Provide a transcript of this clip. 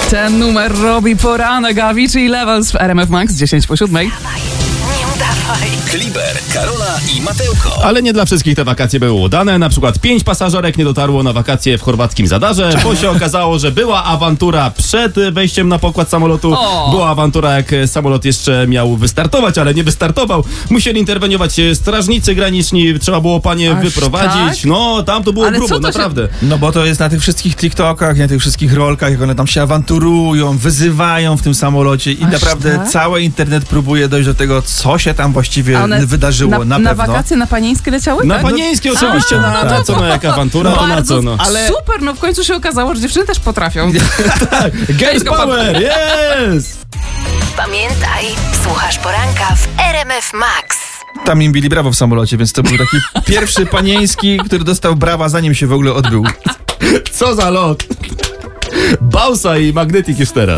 Ten numer robi poranek. Avicii i Levels w RMF Max 10:07. Nie udawaj. Kliber, Karola i Mateuko. Ale nie dla wszystkich te wakacje były udane. Na przykład 5 pasażerek nie dotarło na wakacje w chorwackim Zadarze, bo się okazało, że była awantura przed wejściem na pokład samolotu. Była awantura, jak samolot jeszcze miał wystartować, ale nie wystartował. Musieli interweniować strażnicy graniczni, trzeba było panie wyprowadzić. Tak? No, tam to było Ale grubo, co to naprawdę. No bo to jest na tych wszystkich TikTokach, na tych wszystkich rolkach, jak one tam się awanturują, wyzywają w tym samolocie i naprawdę tak? cały internet próbuje dojść do tego, co się tam właściwie wydarzyło. Na na pewno. wakacje na Panieńskie leciały? Na tak? Panieńskie oczywiście, na co, no jak awantura, to na co, no. Ale super, no w końcu się okazało, że dziewczyny też potrafią. Girls Power, yes! Pamiętaj, słuchasz poranka w RMF Max. Tam im bili brawo w samolocie, więc to był taki pierwszy panieński, który dostał brawa, zanim się w ogóle odbył. Co za lot! Bausa i Magnetic już teraz.